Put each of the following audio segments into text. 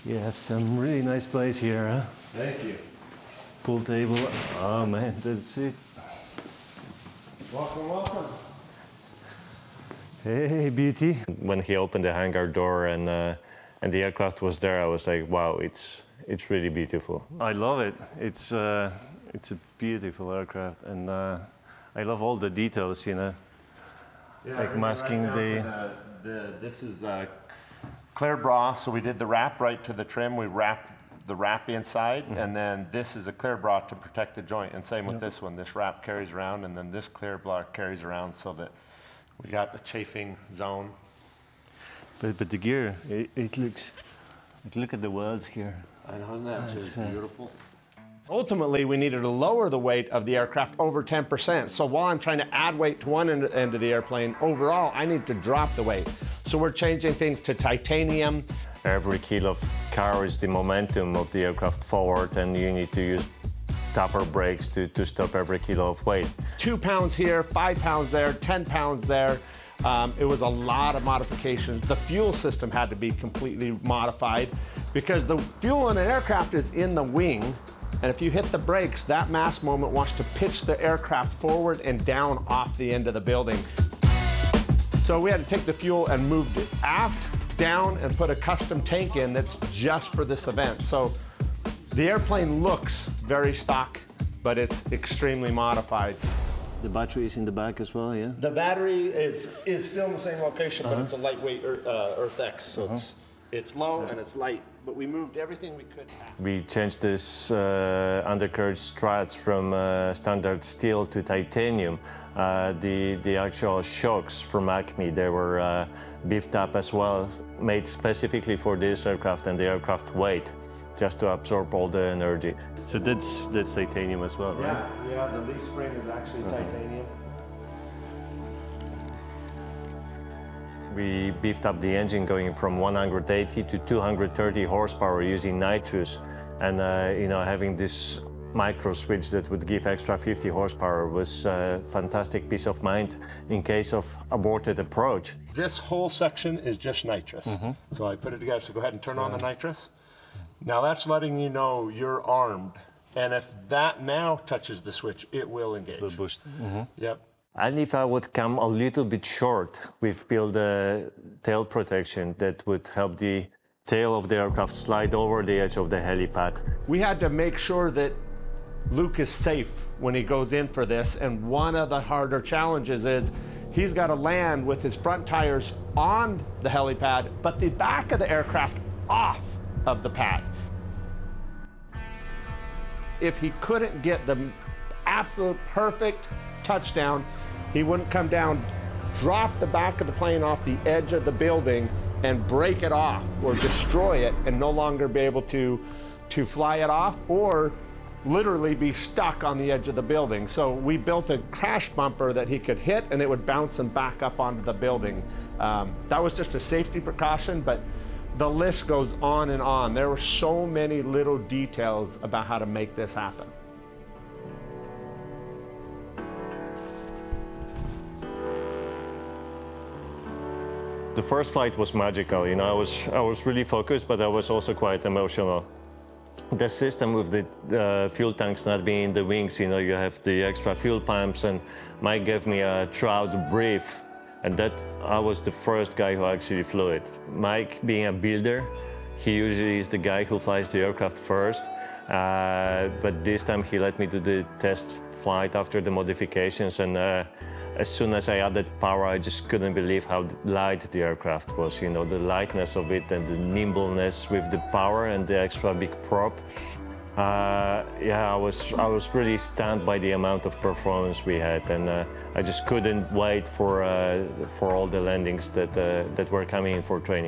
You have some really nice place here, huh? Thank you. Pool table. Oh man, that's it. Welcome, welcome. Hey, beauty. When he opened the hangar door and the aircraft was there, I was like, wow, it's really beautiful. I love it. It's a beautiful aircraft, and I love all the details, you know. Yeah, like masking this is clear bra, so we did the wrap right to the trim. We wrapped the wrap inside, and then this is a clear bra to protect the joint. And same with this one. This wrap carries around, and then this clear bra carries around so that we got a chafing zone. But the gear, it looks. Look at the welds here. I know that is beautiful. Ultimately, we needed to lower the weight of the aircraft over 10%. So while I'm trying to add weight to one end of the airplane, overall, I need to drop the weight. So we're changing things to titanium. Every kilo carries the momentum of the aircraft forward, and you need to use tougher brakes to stop every kilo of weight. 2 pounds here, 5 pounds there, 10 pounds there. It was a lot of modifications. The fuel system had to be completely modified because the fuel in an aircraft is in the wing. And if you hit the brakes, that mass moment wants to pitch the aircraft forward and down off the end of the building. So we had to take the fuel and move it aft, down, and put a custom tank in that's just for this event. So the airplane looks very stock, but it's extremely modified. The battery is in the back as well, yeah? The battery is still in the same location, but it's a lightweight EarthX, so it's low and it's light. But we moved everything we could. We changed this undercarriage struts from standard steel to titanium. The actual shocks from Acme, they were beefed up as well, made specifically for this aircraft and the aircraft weight, just to absorb all the energy. So that's titanium as well, right? Yeah, the leaf spring is actually titanium. We beefed up the engine going from 180 to 230 horsepower using nitrous, and having this micro switch that would give extra 50 horsepower was a fantastic peace of mind in case of aborted approach. This whole section is just nitrous. So I put it together, so go ahead and turn on the nitrous. Now that's letting you know you're armed, and if that now touches the switch, it will engage. The boost. Yep. And if I would come a little bit short, we've built a tail protection that would help the tail of the aircraft slide over the edge of the helipad. We had to make sure that Luke is safe when he goes in for this, and one of the harder challenges is he's got to land with his front tires on the helipad, but the back of the aircraft off of the pad. If he couldn't get the absolute perfect touchdown, he wouldn't come down, drop the back of the plane off the edge of the building and break it off or destroy it and no longer be able to fly it off, or literally be stuck on the edge of the building. So we built a crash bumper that he could hit and it would bounce him back up onto the building. That was just a safety precaution, but the list goes on and on. There were so many little details about how to make this happen. The first flight was magical. I was really focused, but I was also quite emotional. The system with the fuel tanks not being in the wings, you have the extra fuel pumps, and Mike gave me a throughout brief, and that I was the first guy who actually flew it. Mike, being a builder, he usually is the guy who flies the aircraft first, but this time he let me do the test flight after the modifications, and as soon as I added power, I just couldn't believe how light the aircraft was. The lightness of it and the nimbleness with the power and the extra big prop. I was really stunned by the amount of performance we had, and I just couldn't wait for all the landings that were coming in for training.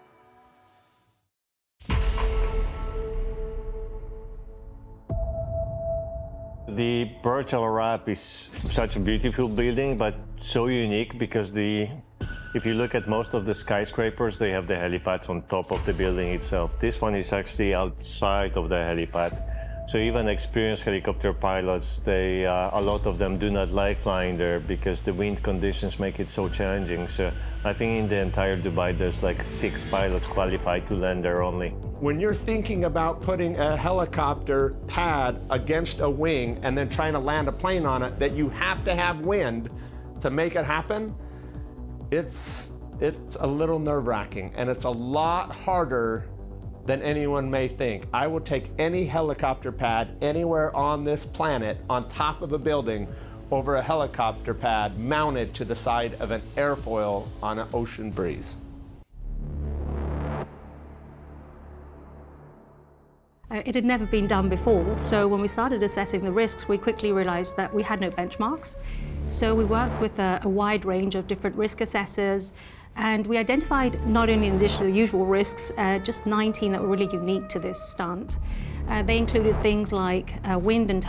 The Burj Al Arab is such a beautiful building, but so unique because if you look at most of the skyscrapers, they have the helipads on top of the building itself. This one is actually outside of the helipad. So even experienced helicopter pilots, a lot of them do not like flying there because the wind conditions make it so challenging. So I think in the entire Dubai, there's like 6 pilots qualified to land there only. When you're thinking about putting a helicopter pad against a wing and then trying to land a plane on it, that you have to have wind to make it happen, it's a little nerve-wracking, and it's a lot harder than anyone may think. I will take any helicopter pad anywhere on this planet on top of a building over a helicopter pad mounted to the side of an airfoil on an ocean breeze. It had never been done before, so when we started assessing the risks, we quickly realized that we had no benchmarks. So we worked with a wide range of different risk assessors, and we identified not only the usual risks, just 19 that were really unique to this stunt. They included things like wind and